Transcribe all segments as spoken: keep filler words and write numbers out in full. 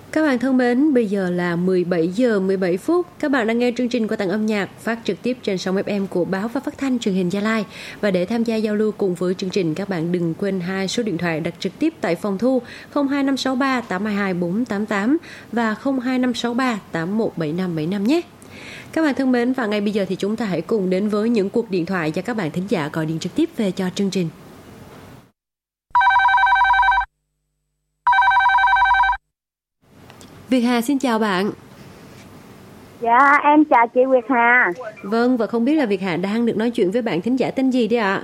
Các bạn thân mến, bây giờ là mười bảy giờ mười bảy phút. Các bạn đang nghe chương trình Qua tặng âm nhạc phát trực tiếp trên sóng ép em của Báo Và Phát thanh Truyền hình Gia Lai. Và để tham gia giao lưu cùng với chương trình, các bạn đừng quên hai số điện thoại đặt trực tiếp tại phòng thu không hai năm sáu ba tám hai hai bốn tám tám và không hai năm sáu ba tám một bảy năm bảy năm nhé. Các bạn thân mến, và ngay bây giờ thì chúng ta hãy cùng đến với những cuộc điện thoại cho các bạn thính giả gọi điện trực tiếp về cho chương trình. Việt Hà xin chào bạn. Dạ, em chào chị Việt Hà. Vâng, và không biết là Việt Hà đang được nói chuyện với bạn thính giả tên gì đấy ạ?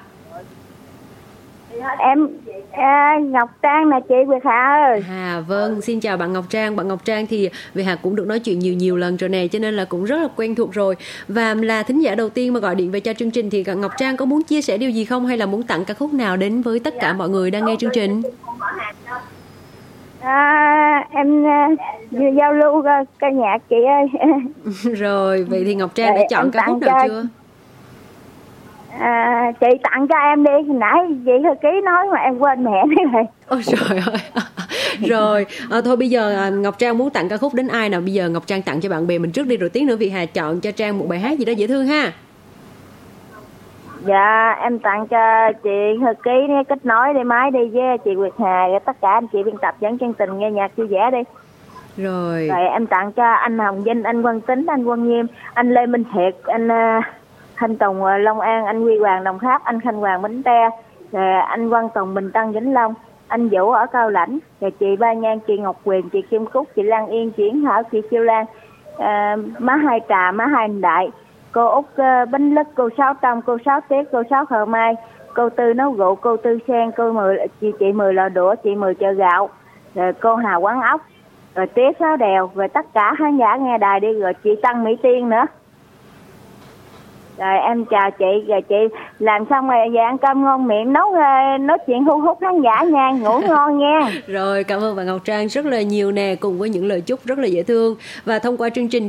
Em à, Ngọc Trang nè chị Việt Hà ơi. À vâng, xin chào bạn Ngọc Trang. Bạn Ngọc Trang thì Việt Hà cũng được nói chuyện nhiều nhiều lần rồi nè, cho nên là cũng rất là quen thuộc rồi. Và là thính giả đầu tiên mà gọi điện về cho chương trình thì Ngọc Trang có muốn chia sẻ điều gì không, hay là muốn tặng ca khúc nào đến với tất cả mọi người đang nghe chương trình? À, em vừa giao lưu ca nhạc chị ơi. Rồi, vậy thì Ngọc Trang đã Để chọn ca khúc nào cho... chưa? À, chị tặng cho em đi, hồi nãy chị thư ký nói mà em quên mẹ đấy rồi. Ôi trời ơi. Rồi, à, thôi bây giờ Ngọc Trang muốn tặng ca khúc đến ai nào? Bây giờ Ngọc Trang tặng cho bạn bè mình trước đi, rồi tí nữa Việt Hà chọn cho Trang một bài hát gì đó dễ thương ha. Dạ, em tặng cho chị thư ký kết nối đi máy đi với chị Việt Hà, và tất cả anh chị biên tập dẫn chương trình nghe nhạc vui vẻ đi. Rồi. Rồi em tặng cho anh Hồng Vinh, anh Quang Tính, anh Quang Nghiêm, anh Lê Minh Thiệt, anh uh, Thanh Tùng uh, Long An, anh Huy Hoàng Đồng Tháp, anh Khanh Hoàng Bến Tre, rồi anh Quang Tùng Bình Tân Vĩnh Long, anh Vũ ở Cao Lãnh, rồi chị Ba Nhan, chị Ngọc Quyền, chị Kim Cúc, chị Lan Yên, chị Yến Thảo, chị Chiêu Lan, uh, má Hai Trà, má Hai Đại, cô Út uh, Bánh Lứt, cô Sáu Tâm, cô Sáu Tiết, cô Sáu Khờ Mai, cô Tư Nấu Rượu, cô Tư Sen, cô Mười, chị chị Mười Lò Đũa, chị Mười Chợ Gạo, rồi cô Hà Quán Ốc, rồi Tía Sáu Đèo, rồi tất cả khán giả nghe đài đi, rồi chị Tăng Mỹ Tiên nữa. Rồi em chào chị, rồi chị làm xong rồi về ăn cơm ngon miệng, nấu nói chuyện thu hút khán giả nha, ngủ ngon nha. Rồi, cảm ơn bạn Ngọc Trang rất là nhiều nè, cùng với những lời chúc rất là dễ thương. Và thông qua chương trình